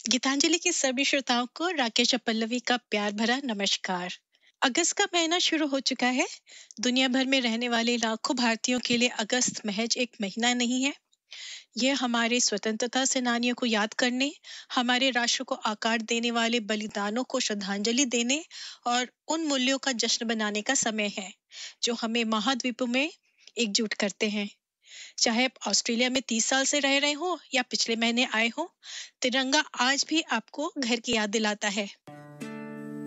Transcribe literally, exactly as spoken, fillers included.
गीतांजलि के सभी श्रोताओं को राकेश और पल्लवी का प्यार भरा नमस्कार। अगस्त का महीना शुरू हो चुका है। दुनिया भर में रहने वाले लाखों भारतीयों के लिए अगस्त महज एक महीना नहीं है। यह हमारे स्वतंत्रता सेनानियों को याद करने, हमारे राष्ट्र को आकार देने वाले बलिदानों को श्रद्धांजलि देने और उन मूल्यों का जश्न बनाने का समय है जो हमें महाद्वीपों में एकजुट करते हैं। चाहे आप ऑस्ट्रेलिया में तीस साल से रह रहे हो या पिछले महीने आए हो, तिरंगा आज भी आपको घर की याद दिलाता है।